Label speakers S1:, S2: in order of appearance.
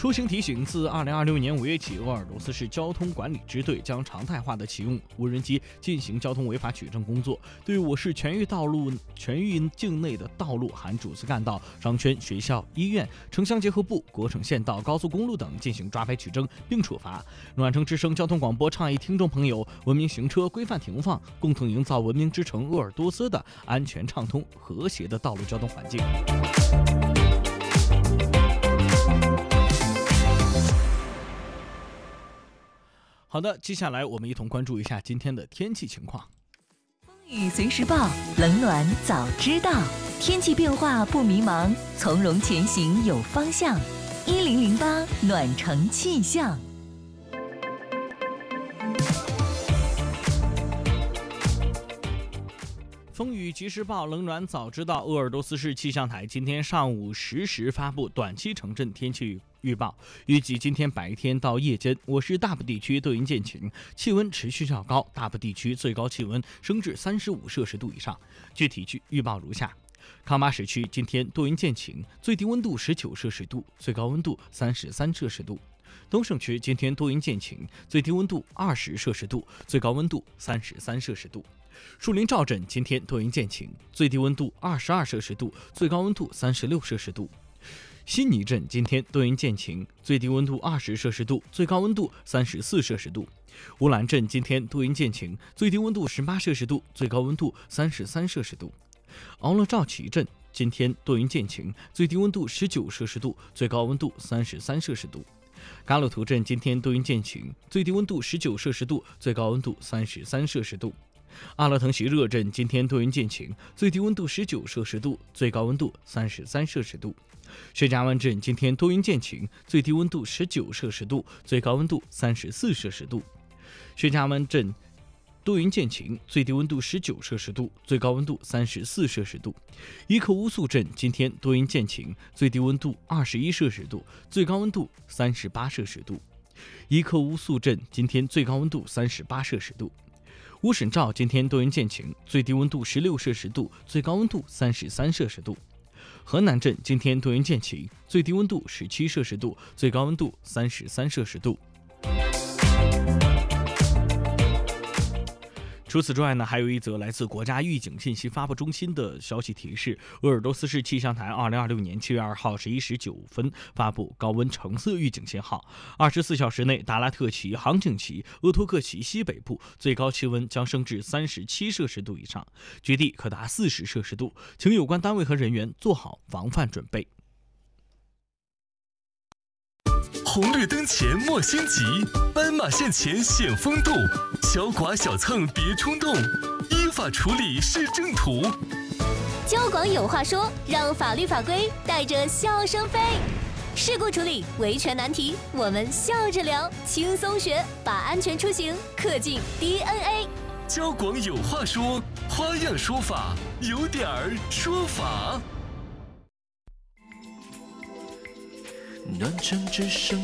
S1: 出行提醒：自2026年5月起，鄂尔多斯市交通管理支队将常态化的启用无人机进行交通违法取证工作，对我市全域境内的道路（含主次干道、商圈、学校、医院、城乡结合部、国省县道、高速公路等进行抓拍取证并处罚。暖城之声交通广播倡议听众朋友文明行车、规范停放，共同营造文明之城鄂尔多斯的安全畅通、和谐的道路交通环境。好的，接下来我们一同关注一下今天的天气情况。
S2: 风雨随时报，冷暖早知道。天气变化不迷茫，从容前行有方向。1008暖城气象。
S1: 风雨及时报，冷暖早知道。鄂尔多斯市气象台今天上午10时发布短期城镇天气预报，预计今天白天到夜间，我市大部地区多云见晴，气温持续较高，大部地区最高气温升至35摄氏度以上。具体预报如下：康巴市区今天多云见晴，最低温度19摄氏度，最高温度33摄氏度。东胜区今天多云见晴，最低温度20摄氏度，最高温度33摄氏度。树林赵镇今天多云见晴，最低温度22摄氏度，最高温度36摄氏度。新尼镇今天多云见晴，最低温度20摄氏度，最高温度34摄氏度。乌兰镇今天多云见晴，最低温度18摄氏度，最高温度33摄氏度。敖勒赵旗镇今天多云见晴，最低温度19摄氏度，最高温度33摄氏度。嘎鲁图镇今天多云见晴，最低温度19摄氏度，最高温度33摄氏度。阿勒腾席热镇今天多云见晴，最低温度19摄氏度，最高温度33摄氏度。薛家湾镇今天多云见晴，最低温度19摄氏度，最高温度34摄氏度。薛家湾镇多云见晴，最低温度19摄氏度，最高温度34摄氏度。伊克乌素镇今天多云见晴，最低温度21摄氏度，最高温度38摄氏度。伊克乌素镇今天最高温度38摄氏度。乌沈赵今天多云见晴，最低温度16摄氏度，最高温度33摄氏度。河南镇今天多云见晴，最低温度17摄氏度，最高温度33摄氏度。除此之外呢，还有一则来自国家预警信息发布中心的消息提示：鄂尔多斯市气象台2026年7月2号11时9分发布高温橙色预警信号。24小时内，达拉特旗、杭景旗、鄂托克旗西北部最高气温将升至37摄氏度以上，局地可达40摄氏度，请有关单位和人员做好防范准备。
S3: 红绿灯前莫心急，斑马线前显风度，小剐小蹭别冲动，依法处理是正途。
S4: 交广有话说，让法律法规带着笑声飞。事故处理、维权难题，我们笑着聊，轻松学，把安全出行刻进 DNA。
S3: 交广有话说，花样说法，有点儿说法。
S5: 暖城之声